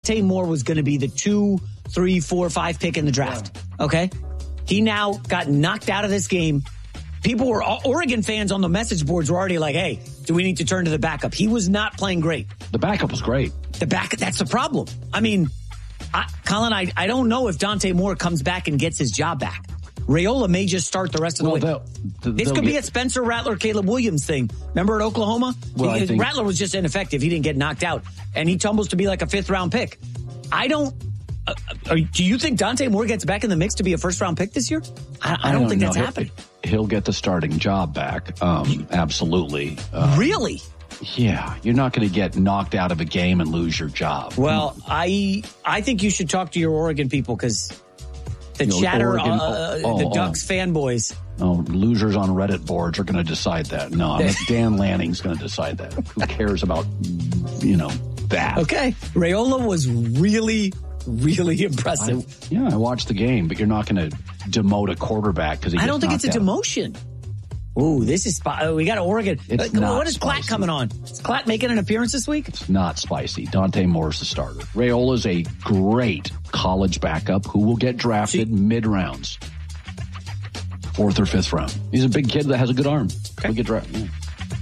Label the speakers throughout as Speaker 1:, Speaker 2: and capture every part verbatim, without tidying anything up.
Speaker 1: Dante Moore was going to be the two, three, four, five pick in the draft. Okay? He now got knocked out of this game. People were, Oregon fans on the message boards were already like, hey, do we need to turn to the backup? He was not playing great.
Speaker 2: The backup was great.
Speaker 1: The back, that's the problem. I mean, I, Colin, I, I don't know if Dante Moore comes back and gets his job back. Raiola may just start the rest of the
Speaker 2: well,
Speaker 1: way.
Speaker 2: They'll, they'll
Speaker 1: this could
Speaker 2: get,
Speaker 1: be a Spencer Rattler, Caleb Williams thing. Remember at Oklahoma?
Speaker 2: Well,
Speaker 1: he,
Speaker 2: I think,
Speaker 1: Rattler was just ineffective. He didn't get knocked out. And he tumbles to be like a fifth round pick. I don't, uh, uh, do you think Dante Moore gets back in the mix to be a first round pick this year? I, I, don't, I don't think know. that's
Speaker 2: he'll,
Speaker 1: happening.
Speaker 2: He'll get the starting job back. Um, absolutely. Um,
Speaker 1: really?
Speaker 2: Yeah. You're not going to get knocked out of a game and lose your job.
Speaker 1: Well, I, I think you should talk to your Oregon people because the
Speaker 2: you know,
Speaker 1: chatter,
Speaker 2: Oregon,
Speaker 1: uh,
Speaker 2: oh,
Speaker 1: the
Speaker 2: oh,
Speaker 1: Ducks
Speaker 2: oh.
Speaker 1: fanboys.
Speaker 2: Oh, losers on Reddit boards are going to decide that. No, I mean, Dan Lanning's going to decide that. Who cares about, you know, that?
Speaker 1: Okay. Raiola was really, really impressive.
Speaker 2: I, yeah, I watched the game, but you're not going to demote a quarterback because he gets
Speaker 1: I don't think it's a
Speaker 2: out.
Speaker 1: demotion. Ooh, this is sp- we got Oregon.
Speaker 2: It's
Speaker 1: uh,
Speaker 2: not
Speaker 1: what is Klatt coming on? Is Klatt making an appearance this week?
Speaker 2: It's not spicy. Dante Moore's the starter. Raiola's a great college backup who will get drafted See, mid rounds, fourth or fifth round. He's a big kid that has a good arm.
Speaker 1: Okay.
Speaker 2: He'll get drafted. Yeah.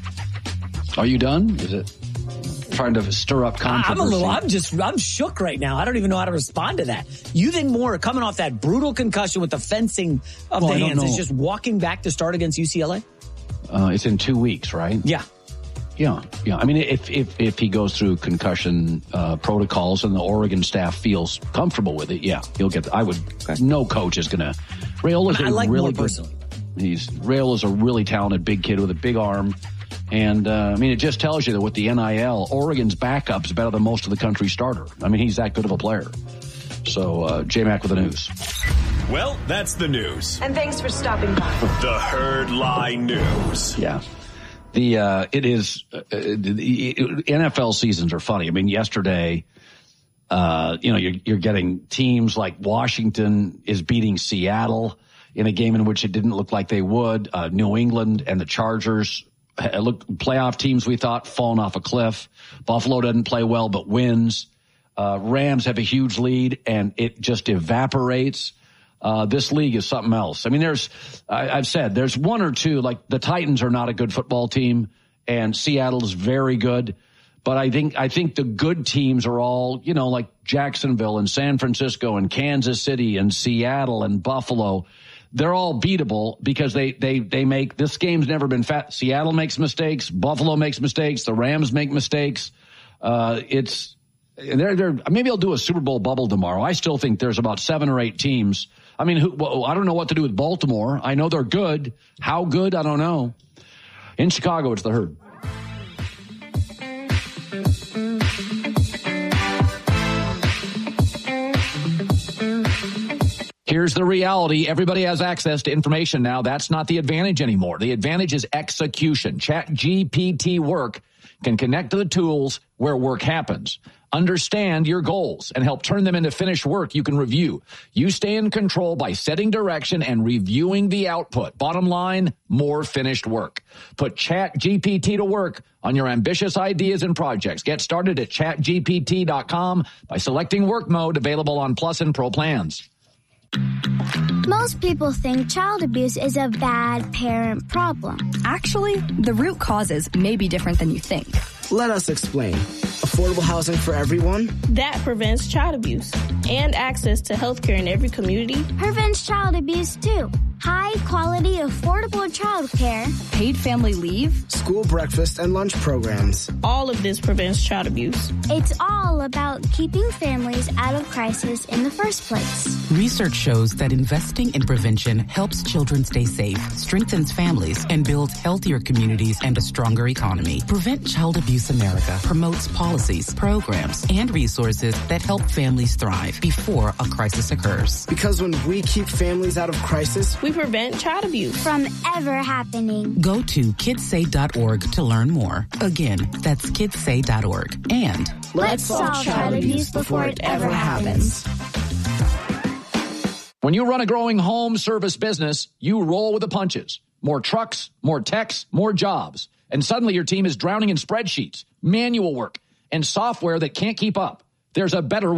Speaker 2: Are you done? Is it trying to stir up controversy?
Speaker 1: I'm a little. I'm just. I'm shook right now. I don't even know how to respond to that. You think Moore coming off that brutal concussion with the fencing of
Speaker 2: well,
Speaker 1: the hands is just walking back to start against U C L A?
Speaker 2: Uh, it's in two weeks, right?
Speaker 1: Yeah.
Speaker 2: Yeah, yeah. I mean, if if if he goes through concussion uh, protocols and the Oregon staff feels comfortable with it, yeah, he'll get. I would. Okay. No coach is going to. Raiola's
Speaker 1: I
Speaker 2: a
Speaker 1: like
Speaker 2: really
Speaker 1: Moore
Speaker 2: good,
Speaker 1: personally.
Speaker 2: He's Raiola's a really talented big kid with a big arm, and uh, I mean, it just tells you that with the N I L, Oregon's backup's better than most of the country's starter. I mean, he's that good of a player. So, uh, J-Mac with the news.
Speaker 3: Well, that's the news.
Speaker 4: And thanks for stopping by.
Speaker 3: The Herd Lie News.
Speaker 2: Yeah. The, uh, it is, uh, the N F L seasons are funny. I mean, yesterday, uh, you know, you're, you're getting teams like Washington is beating Seattle in a game in which it didn't look like they would. Uh, New England and the Chargers, look, playoff teams we thought falling off a cliff. Buffalo doesn't play well, but wins. Uh, Rams have a huge lead and it just evaporates. Uh, this league is something else. I mean, there's, I, I've said there's one or two, like the Titans are not a good football team and Seattle's very good. But I think, I think the good teams are all, you know, like Jacksonville and San Francisco and Kansas City and Seattle and Buffalo. They're all beatable because they, they, they make, this game's never been fat. Seattle makes mistakes. Buffalo makes mistakes. The Rams make mistakes. Uh, it's, They're, they're, maybe I'll do a Super Bowl bubble tomorrow. I still think there's about seven or eight teams. I mean, who, well, I don't know what to do with Baltimore. I know they're good. How good? I don't know. In Chicago, it's the Herd. Here's the reality. Everybody has access to information now. That's not the advantage anymore. The advantage is execution. ChatGPT Work can connect to the tools where work happens. Understand your goals and help turn them into finished work you can review. You stay in control by setting direction and reviewing the output. Bottom line, more finished work. Put ChatGPT to work on your ambitious ideas and projects. Get started at chat G P T dot com by selecting work mode, available on Plus and Pro plans.
Speaker 5: Most people think child abuse is a bad parent problem.
Speaker 6: Actually, the root causes may be different than you think.
Speaker 7: Let us explain. Affordable housing for everyone?
Speaker 8: That prevents child abuse. And access to health care in every community.
Speaker 5: Prevents child abuse, too. High-quality, affordable child care.
Speaker 6: Paid family leave.
Speaker 7: School breakfast and lunch programs.
Speaker 8: All of this prevents child abuse.
Speaker 5: It's all about keeping families out of crisis in the first place.
Speaker 9: Research shows that investing in prevention helps children stay safe, strengthens families, and builds healthier communities and a stronger economy. Prevent Child Abuse America promotes policies, programs, and resources that help families thrive before a crisis occurs.
Speaker 7: Because when we keep families out of crisis,
Speaker 8: we prevent child abuse
Speaker 5: from ever happening.
Speaker 9: Go to kids say dot org to learn more. Again, that's kids say dot org. And
Speaker 5: let's solve child abuse before it ever happens.
Speaker 2: When you run a growing home service business, you roll with the punches. More trucks, more techs, more jobs. And suddenly your team is drowning in spreadsheets, manual work, and software that can't keep up. There's a better way.